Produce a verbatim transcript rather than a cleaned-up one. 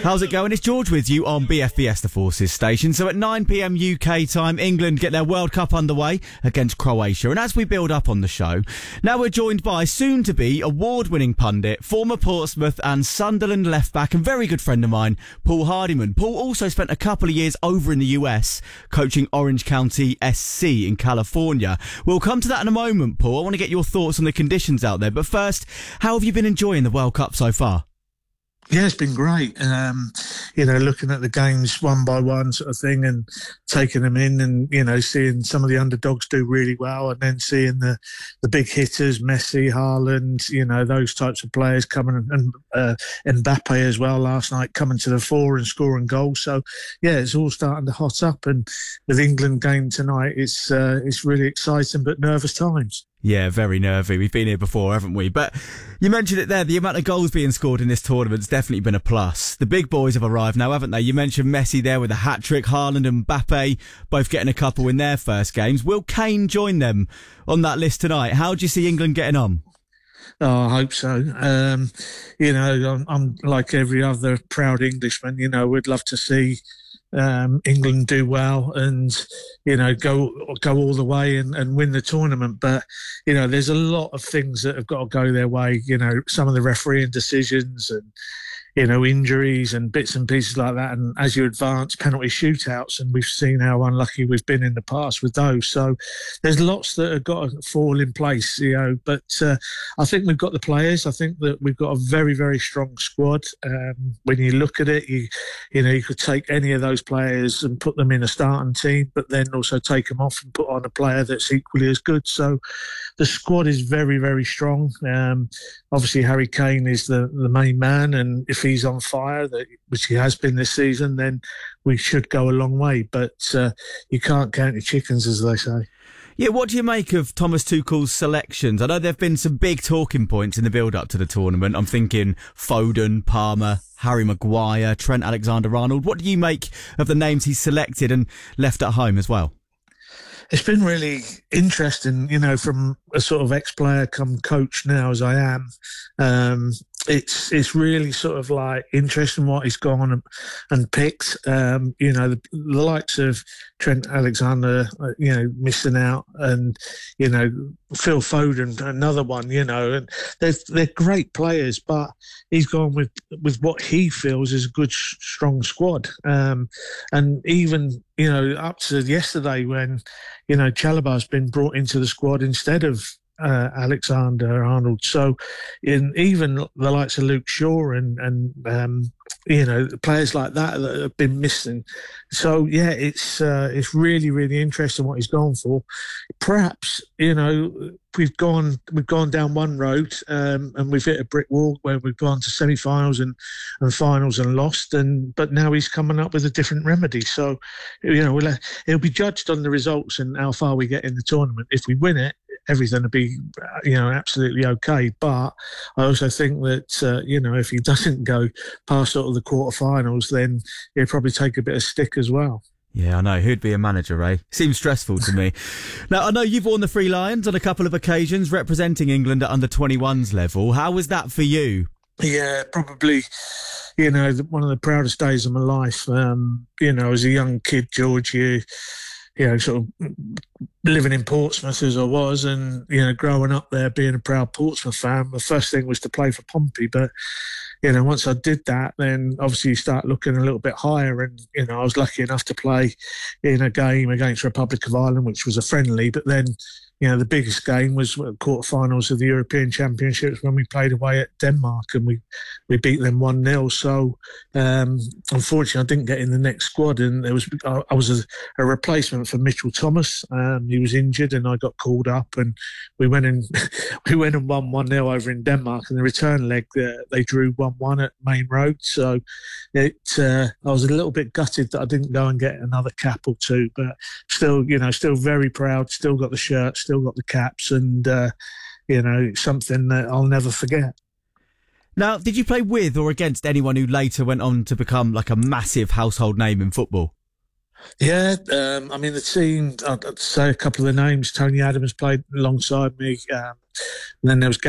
How's it going? It's George with you on B F B S The Forces station. So at nine p m U K time, England get their World Cup underway against Croatia. And as we build up on the show, now we're joined by soon-to-be award-winning pundit, former Portsmouth and Sunderland left-back and very good friend of mine, Paul Hardiman. Paul also spent a couple of years over in the U S coaching Orange County S C in California. We'll come to that in a moment, Paul. I want to get your thoughts on the conditions out there. But first, how have you been enjoying the World Cup so far? Yeah, it's been great. Um, you know, looking at the games one by one sort of thing and taking them in and, you know, seeing some of the underdogs do really well and then seeing the, the big hitters, Messi, Haaland, you know, those types of players coming and uh, Mbappe as well last night coming to the fore and scoring goals. So, yeah, it's all starting to hot up. And with England game tonight, it's uh, it's really exciting but nervous times. Yeah, very nervy. We've been here before, haven't we? But you mentioned it there. The amount of goals being scored in this tournament's definitely been a plus. The big boys have arrived now, haven't they? You mentioned Messi there with a hat-trick. Haaland and Mbappe both getting a couple in their first games. Will Kane join them on that list tonight? How do you see England getting on? Oh, I hope so. Um, you know, I'm, I'm like every other proud Englishman. You know, we'd love to see um, England do well and, you know, go go all the way and, and win the tournament. But, you know, there's a lot of things that have got to go their way. You know, some of the refereeing decisions and, you know, injuries and bits and pieces like that. And as you advance, penalty shootouts, and we've seen how unlucky we've been in the past with those. So there's lots that have got to fall in place, you know. But uh, I think we've got the players. I think that we've got a very, very strong squad. Um, when you look at it, you you know, you could take any of those players and put them in a starting team, but then also take them off and put on a player that's equally as good. So the squad is very, very strong. Um, obviously, Harry Kane is the, the main man, and if he's on fire, that, which he has been this season, then we should go a long way. But uh, you can't count your chickens, as they say. Yeah, what do you make of Thomas Tuchel's selections? I know there have been some big talking points in the build-up to the tournament. I'm thinking Foden, Palmer, Harry Maguire, Trent Alexander-Arnold. What do you make of the names he's selected and left at home as well? It's been really interesting, you know, from a sort of ex-player come coach now as I am. Um, it's it's really sort of like interesting what he's gone and, and picked. Um, you know, the, the likes of Trent Alexander, uh, you know, missing out, and, you know, Phil Foden, another one, you know, and they're, they're great players, but he's gone with, with what he feels is a good, strong squad. Um, and even, you know, up to yesterday when, you know, Chalobah's been brought into the squad instead of uh, Alexander Arnold. So in even the likes of Luke Shaw and, and um, you know, players like that that have been missing. So, yeah, it's uh, it's really, really interesting what he's gone for. Perhaps, you know, we've gone we've gone down one road um, and we've hit a brick wall where we've gone to semi-finals and, and finals and lost. And but now he's coming up with a different remedy. So, you know, we'll, it'll be judged on the results and how far we get in the tournament. If we win it, everything will be, you know, absolutely okay. But I also think that, uh, you know, if he doesn't go past sort of the quarterfinals, then he'll probably take a bit of stick as well. Yeah, I know. Who'd be a manager, Ray? Seems stressful to me. Now, I know you've worn the Three Lions on a couple of occasions, representing England at under twenty-ones level. How was that for you? Yeah, probably, you know, one of the proudest days of my life. Um, you know, as a young kid, George, you... you know, sort of living in Portsmouth as I was and, you know, growing up there, being a proud Portsmouth fan, the first thing was to play for Pompey. But, you know, once I did that, then obviously you start looking a little bit higher. And, you know, I was lucky enough to play in a game against Republic of Ireland, which was a friendly. But then, you know, the biggest game was quarterfinals of the European Championships when we played away at Denmark and we, we beat them one nil. So, um, unfortunately, I didn't get in the next squad, and there was I, I was a, a replacement for Mitchell Thomas. Um, he was injured, and I got called up, and we went and we went and won one nil over in Denmark. And the return leg, uh, they drew one one at Main Road. So, it uh, I was a little bit gutted that I didn't go and get another cap or two, but still, you know, still very proud. Still got the shirt. Still got the caps, and uh, you know, something that I'll never forget. Now, did you play with or against anyone who later went on to become like a massive household name in football? Yeah, um, I mean, the team, I'd say a couple of the names. Tony Adams played alongside me. Um, and then there was